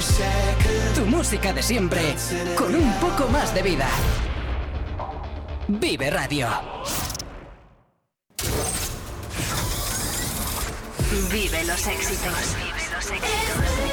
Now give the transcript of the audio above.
Tu música de siempre, con un poco más de vida. Vive Radio. Vive los éxitos. Vive los éxitos.